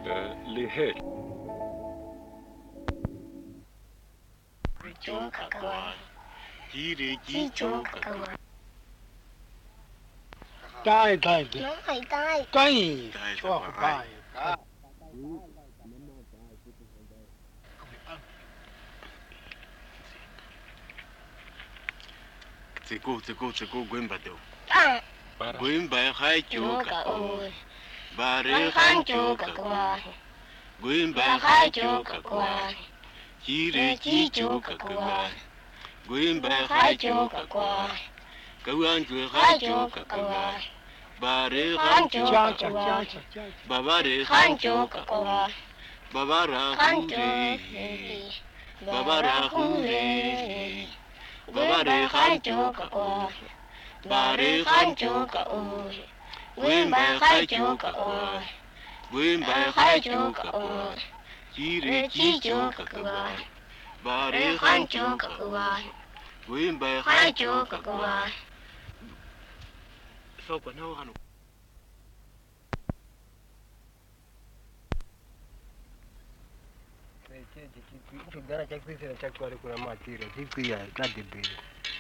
lihet. Joka kwa. Kiri joka kwa. Tai. No ai tai. Kai. Cho bai. Tseko gwemba do. Ah. Gwemba hai Joka joka. oi. Bare Han han joka joka. kwa. Gwemba Hai hai joka joka. kwa. Kiri joka kwa. Gwemba Hai hai joka joka. kwa. Kawan ju Hai hai joka joka. kwa. Bare Han han joka joka. kwa. Babare Han han joka joka. kwa. Babara Han hure. joka. Babara hure. Babare han joka. Bare Han han joka joka. oi. Gwemba hai joka. oi. Gwemba Hai hai joka joka. oi. Kiri joka joka. kwa. Bare Han han joka joka. kwa. Gwemba Hai hai joka joka. kwa. Sopa na wano. Chegara cha kwisi na chakwari kuna matira. Chikuya na debele.